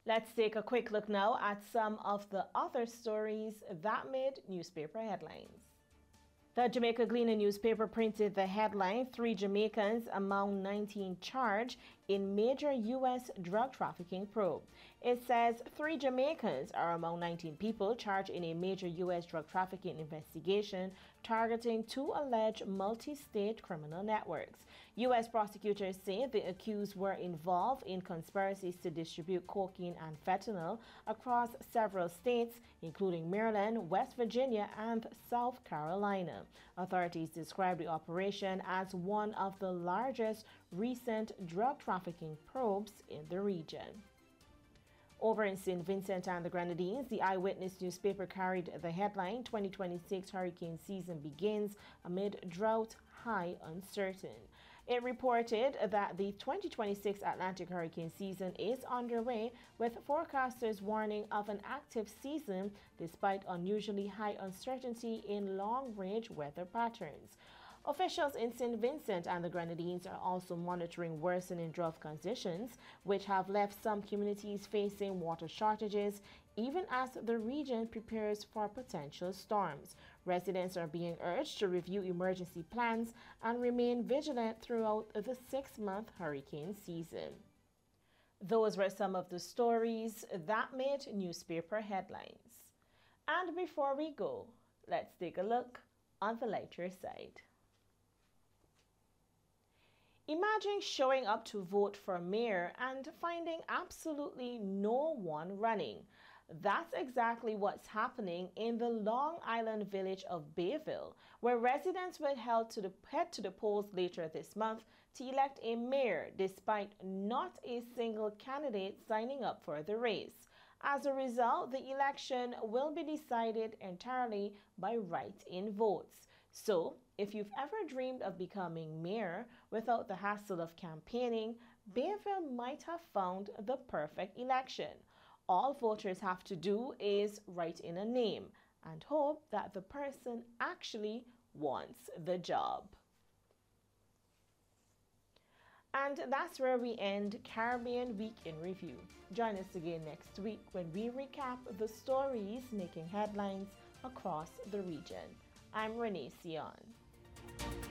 Let's take a quick look now at some of the other stories that made newspaper headlines. The Jamaica Gleaner newspaper printed the headline, "3 Jamaicans among 19 charged in major U.S. drug trafficking probe." It says 3 Jamaicans are among 19 people charged in a major U.S. drug trafficking investigation targeting 2 alleged multi-state criminal networks. U.S. prosecutors say the accused were involved in conspiracies to distribute cocaine and fentanyl across several states, including Maryland, West Virginia, and South Carolina. Authorities described the operation as one of the largest recent drug trafficking probes in the region. Over in St. Vincent and the Grenadines, the Eyewitness newspaper carried the headline, "2026 hurricane season begins amid drought high uncertain." It reported that the 2026 Atlantic hurricane season is underway, with forecasters warning of an active season despite unusually high uncertainty in long-range weather patterns. Officials in St. Vincent and the Grenadines are also monitoring worsening drought conditions, which have left some communities facing water shortages, even as the region prepares for potential storms. Residents are being urged to review emergency plans and remain vigilant throughout the 6-month hurricane season. Those were some of the stories that made newspaper headlines. And before we go, let's take a look on the lighter side. Imagine showing up to vote for mayor and finding absolutely no one running. That's exactly what's happening in the Long Island village of Bayville, where residents will head to the polls later this month to elect a mayor, despite not a single candidate signing up for the race. As a result, the election will be decided entirely by write-in votes. So, if you've ever dreamed of becoming mayor without the hassle of campaigning, Bayville might have found the perfect election. All voters have to do is write in a name and hope that the person actually wants the job. And that's where we end Caribbean Week in Review. Join us again next week when we recap the stories making headlines across the region. I'm Renee Sion.